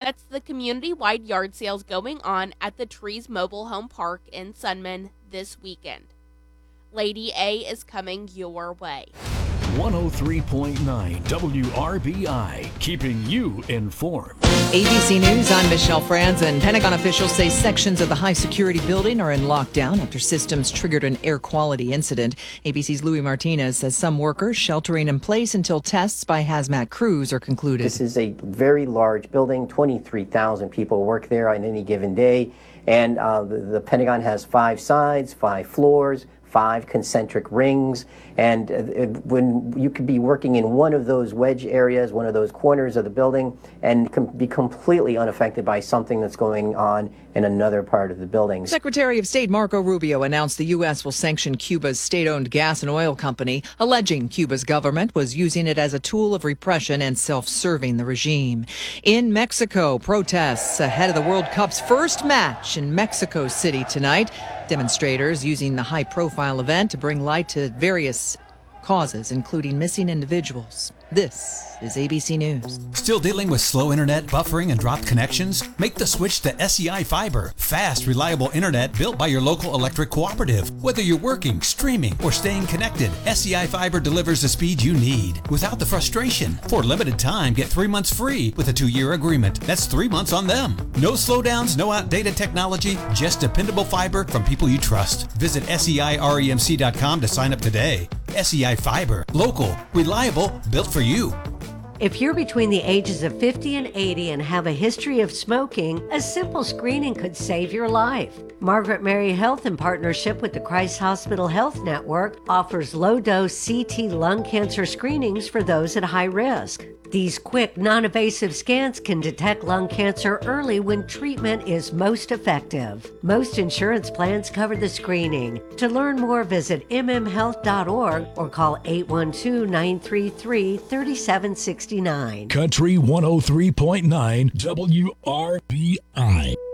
That's the community-wide yard sales going on at the Trees Mobile Home Park in Sunman this weekend. Lady A is coming your way. 103.9 WRBI, keeping you informed. ABC News, I'm Michelle Franzen. Pentagon officials say sections of the high-security building are in lockdown after systems triggered an air quality incident. ABC's Louis Martinez says some workers sheltering in place until tests by hazmat crews are concluded. This is a very large building. 23,000 people work there on any given day. And the Pentagon has 5 sides, 5 floors, 5 concentric rings, and when you could be working in one of those wedge areas, one of those corners of the building, and be completely unaffected by something that's going on in another part of the building. Secretary of State Marco Rubio announced the U.S. will sanction Cuba's state-owned gas and oil company, alleging Cuba's government was using it as a tool of repression and self-serving the regime. In Mexico, protests ahead of the World Cup's first match in Mexico City tonight. Demonstrators using the high-profile event to bring light to various causes, including missing individuals. This is ABC News. Still dealing with slow internet, buffering, and dropped connections? Make the switch to SEI Fiber. Fast, reliable internet built by your local electric cooperative. Whether you're working, streaming, or staying connected, SEI Fiber delivers the speed you need without the frustration. For a limited time, get 3 months free with a 2-year agreement. That's 3 months on them. No slowdowns, no outdated technology, just dependable fiber from people you trust. Visit SEIREMC.com to sign up today. SEI Fiber. Local, reliable, built for you. If you're between the ages of 50 and 80 and have a history of smoking, a simple screening could save your life. Margaret Mary Health, in partnership with the Christ Hospital Health Network, offers low-dose CT lung cancer screenings for those at high risk. These quick, non-invasive scans can detect lung cancer early when treatment is most effective. Most insurance plans cover the screening. To learn more, visit mmhealth.org or call 812-933-3769. Country 103.9 WRBI.